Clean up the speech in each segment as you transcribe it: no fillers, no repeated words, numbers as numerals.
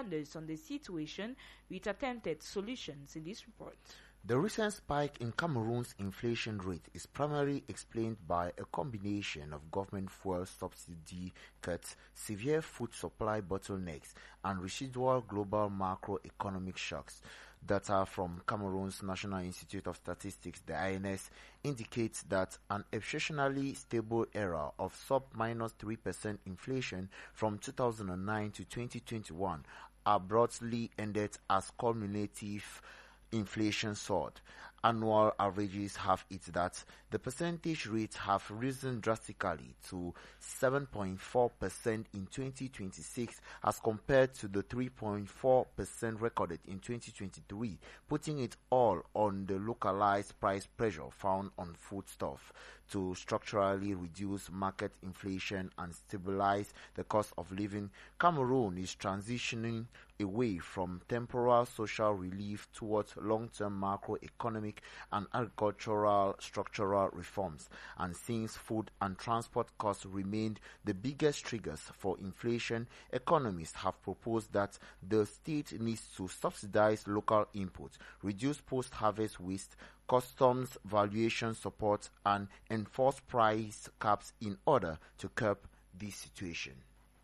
responders on the situation with attempted solutions in this report. The recent spike in Cameroon's inflation rate is primarily explained by a combination of government fuel subsidy cuts, severe food supply bottlenecks, and residual global macroeconomic shocks. Data from Cameroon's National Institute of Statistics, the INS, indicates that an exceptionally stable era of sub-3% inflation from 2009 to 2021 abruptly ended as cumulative inflation soared. Annual averages have it that the percentage rates have risen drastically to 7.4% in 2026 as compared to the 3.4% recorded in 2023, putting it all on the localized price pressure found on foodstuff to structurally reduce market inflation and stabilize the cost of living. Cameroon is transitioning away from temporal social relief towards long-term macroeconomic and agricultural structural reforms, and since food and transport costs remained the biggest triggers for inflation, economists have proposed that the state needs to subsidize local inputs, reduce post-harvest waste, customs valuation support, and enforce price caps in order to curb this situation.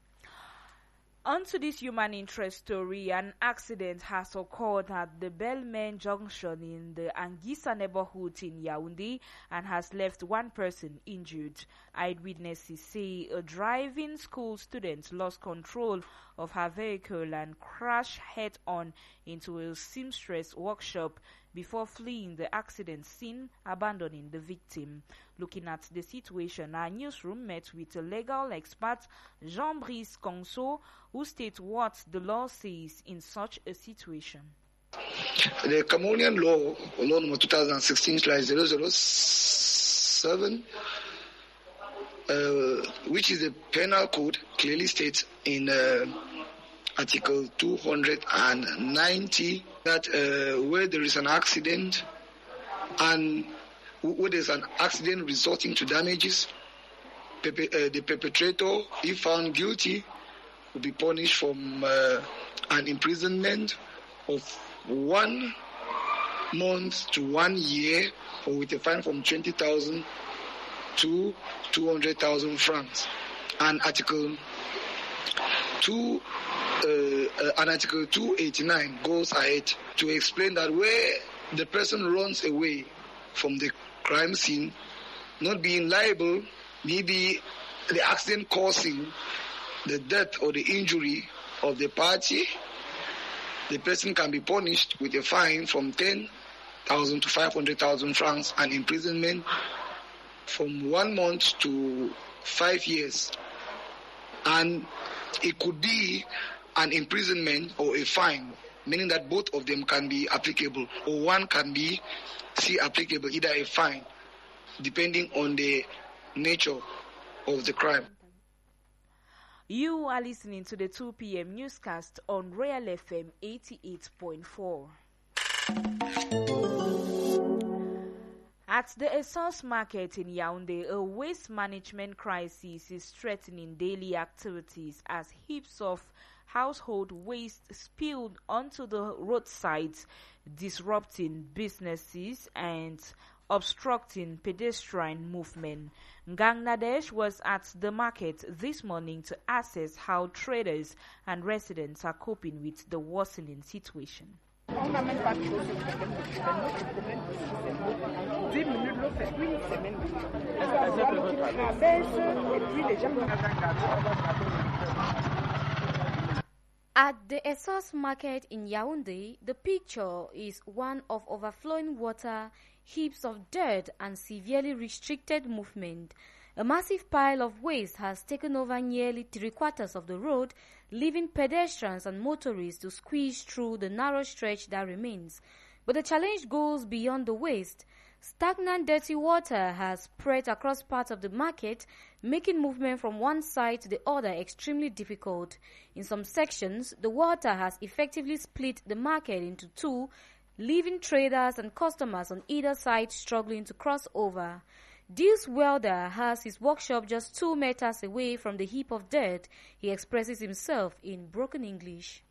On to this human interest story, an accident has occurred at the Belmain Junction in the Anguissa neighborhood in Yaoundé and has left one person injured. Eyewitnesses say a driving school student lost control of her vehicle and crashed head-on into a seamstress workshop before fleeing the accident scene, abandoning the victim. Looking at the situation, our newsroom met with a legal expert, Jean-Brice Conso, who states what the law says in such a situation. The Cameroonian law number 2016/007, which is the penal code, clearly states in Article 290 that where there is an accident and where there is an accident resulting to damages, the perpetrator, if found guilty, will be punished from an imprisonment of 1 month to 1 year, or with a fine from 20,000 to 200,000 francs. And Article 289 goes ahead to explain that where the person runs away from the crime scene, not being liable, maybe the accident causing the death or the injury of the party, the person can be punished with a fine from 10,000 to 500,000 francs and imprisonment from 1 month to 5 years. And it could be an imprisonment or a fine, meaning that both of them can be applicable, or one can be applicable, either a fine, depending on the nature of the crime. You are listening to the 2 p.m. newscast on Royal FM 88.4. At the Essos market in Yaoundé, a waste management crisis is threatening daily activities as heaps of household waste spilled onto the roadsides, disrupting businesses and obstructing pedestrian movement. Gangnadesh was at the market this morning to assess how traders and residents are coping with the worsening situation. At the Essos market in Yaoundé, the picture is one of overflowing water, heaps of dirt, and severely restricted movement. A massive pile of waste has taken over nearly 3/4 of the road, leaving pedestrians and motorists to squeeze through the narrow stretch that remains. But the challenge goes beyond the waste. Stagnant dirty water has spread across parts of the market, making movement from one side to the other extremely difficult. In some sections, the water has effectively split the market into two, leaving traders and customers on either side struggling to cross over. This welder has his workshop just 2 meters away from the heap of dirt. He expresses himself in broken English.